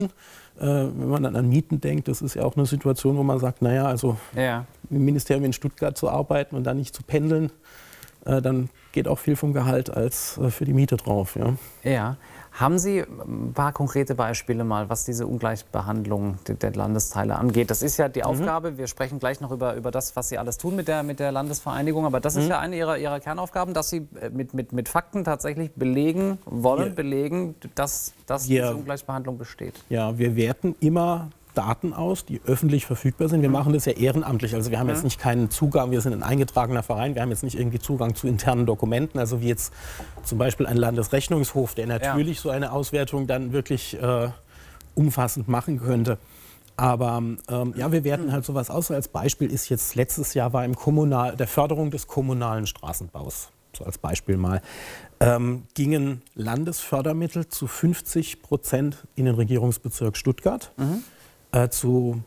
Wenn man dann an Mieten denkt, das ist ja auch eine Situation, wo man sagt, naja, also im Ministerium in Stuttgart zu arbeiten und dann nicht zu pendeln, dann geht auch viel vom Gehalt als für die Miete drauf. Ja. Haben Sie ein paar konkrete Beispiele mal, was diese Ungleichbehandlung der Landesteile angeht? Das ist ja die Aufgabe. Wir sprechen gleich noch über das, was Sie alles tun mit der Landesvereinigung. Aber das ist ja eine Ihrer Kernaufgaben, dass Sie mit Fakten tatsächlich belegen wollen, dass diese Ungleichbehandlung besteht. Ja, wir werten immer Daten aus, die öffentlich verfügbar sind. Wir machen das ja ehrenamtlich. Also wir haben jetzt nicht keinen Zugang, wir sind ein eingetragener Verein, wir haben jetzt nicht irgendwie Zugang zu internen Dokumenten, also wie jetzt zum Beispiel ein Landesrechnungshof, der natürlich so eine Auswertung dann wirklich umfassend machen könnte. Aber wir werten halt sowas aus. Als Beispiel ist jetzt letztes Jahr war der Förderung des kommunalen Straßenbaus, so als Beispiel mal, gingen Landesfördermittel zu 50% in den Regierungsbezirk Stuttgart. Zu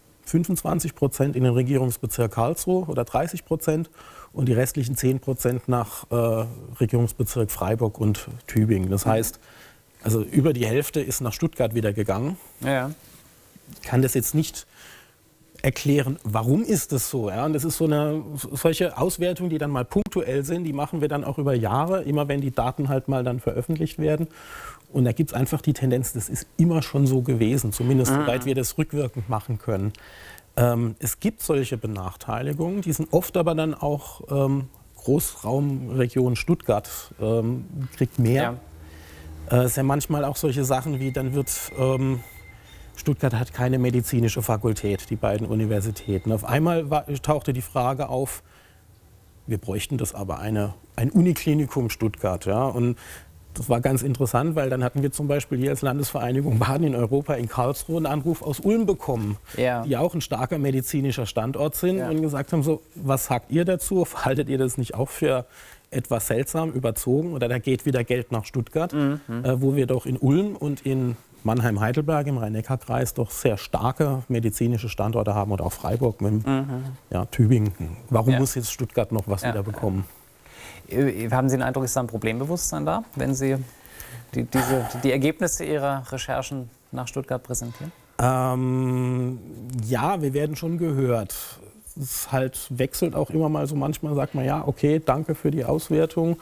25% in den Regierungsbezirk Karlsruhe oder 30% und die restlichen 10% nach Regierungsbezirk Freiburg und Tübingen. Das heißt, also über die Hälfte ist nach Stuttgart wieder gegangen. Ich kann das jetzt nicht erklären, warum ist das so. Ja? Und das ist solche Auswertungen, die dann mal punktuell sind, die machen wir dann auch über Jahre, immer wenn die Daten halt mal dann veröffentlicht werden. Und da gibt es einfach die Tendenz, das ist immer schon so gewesen, zumindest soweit wir das rückwirkend machen können. Es gibt solche Benachteiligungen, die sind oft aber dann auch Großraumregion Stuttgart kriegt mehr. Es ist ja manchmal auch solche Sachen wie, dann wird Stuttgart hat keine medizinische Fakultät, die beiden Universitäten. Auf einmal tauchte die Frage auf, wir bräuchten das aber ein Uniklinikum Stuttgart. Ja? Und das war ganz interessant, weil dann hatten wir zum Beispiel hier als Landesvereinigung Baden in Europa in Karlsruhe einen Anruf aus Ulm bekommen, die auch ein starker medizinischer Standort sind und gesagt haben, so, was sagt ihr dazu? Haltet ihr das nicht auch für etwas seltsam, überzogen? Oder da geht wieder Geld nach Stuttgart, wo wir doch in Ulm und in Mannheim-Heidelberg im Rhein-Neckar-Kreis doch sehr starke medizinische Standorte haben und auch Freiburg mit Tübingen. Warum muss jetzt Stuttgart noch was wieder bekommen? Haben Sie den Eindruck, ist da ein Problembewusstsein da, wenn Sie die Ergebnisse Ihrer Recherchen nach Stuttgart präsentieren? Ja, wir werden schon gehört. Es halt wechselt auch immer mal so. Manchmal sagt man, ja, okay, danke für die Auswertung.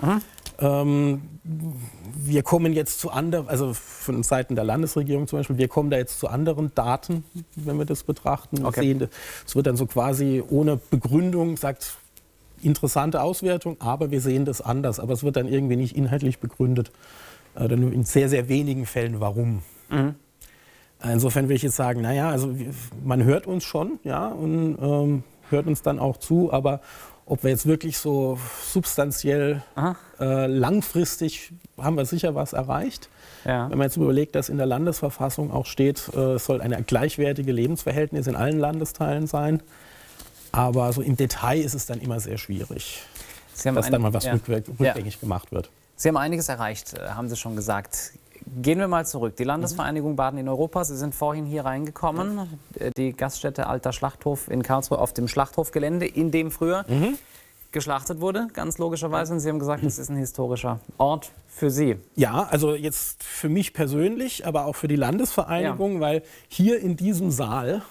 Wir kommen jetzt zu anderen, also von Seiten der Landesregierung zum Beispiel, wir kommen da jetzt zu anderen Daten, wenn wir das betrachten. Wir sehen, es wird dann so quasi ohne Begründung gesagt, interessante Auswertung, aber wir sehen das anders. Aber es wird dann irgendwie nicht inhaltlich begründet, dann nur in sehr, sehr wenigen Fällen, warum. Insofern will ich jetzt sagen, naja, also man hört uns schon, ja, und hört uns dann auch zu, aber ob wir jetzt wirklich so substanziell langfristig haben wir sicher was erreicht. Wenn man jetzt überlegt, dass in der Landesverfassung auch steht, es soll ein gleichwertiges Lebensverhältnis in allen Landesteilen sein. Aber so im Detail ist es dann immer sehr schwierig, dass dann mal was rückgängig gemacht wird. Sie haben einiges erreicht, haben Sie schon gesagt. Gehen wir mal zurück. Die Landesvereinigung Baden in Europa, Sie sind vorhin hier reingekommen. Die Gaststätte Alter Schlachthof in Karlsruhe auf dem Schlachthofgelände, in dem früher geschlachtet wurde, ganz logischerweise. Und Sie haben gesagt, es ist ein historischer Ort für Sie. Ja, also jetzt für mich persönlich, aber auch für die Landesvereinigung, weil hier in diesem Saal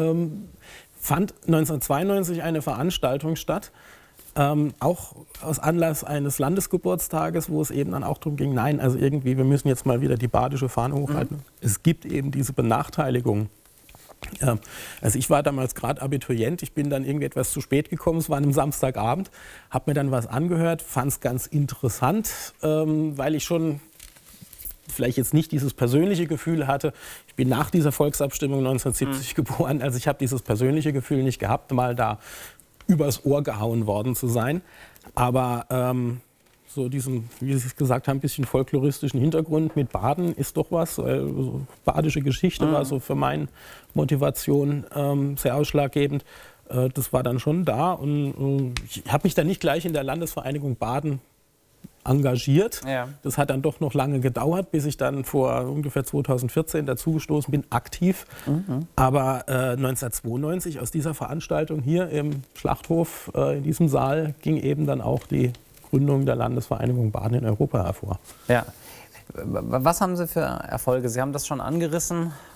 fand 1992 eine Veranstaltung statt, auch aus Anlass eines Landesgeburtstages, wo es eben dann auch darum ging, nein, also irgendwie, wir müssen jetzt mal wieder die badische Fahne hochhalten. Es gibt eben diese Benachteiligung. Also ich war damals gerade Abiturient, ich bin dann irgendwie etwas zu spät gekommen, es war an einem Samstagabend, habe mir dann was angehört, fand es ganz interessant, weil ich schon vielleicht jetzt nicht dieses persönliche Gefühl hatte. Ich bin nach dieser Volksabstimmung 1970 geboren, also ich habe dieses persönliche Gefühl nicht gehabt, mal da übers Ohr gehauen worden zu sein. Aber so diesen, wie Sie es gesagt haben, ein bisschen folkloristischen Hintergrund mit Baden ist doch was. So badische Geschichte war so für meine Motivation sehr ausschlaggebend. Das war dann schon da. Und ich habe mich dann nicht gleich in der Landesvereinigung Baden engagiert. Das hat dann doch noch lange gedauert, bis ich dann vor ungefähr 2014 dazugestoßen bin, aktiv. Aber 1992 aus dieser Veranstaltung hier im Schlachthof, in diesem Saal, ging eben dann auch die Gründung der Landesvereinigung Baden in Europa hervor. Ja. Was haben Sie für Erfolge? Sie haben das schon angerissen.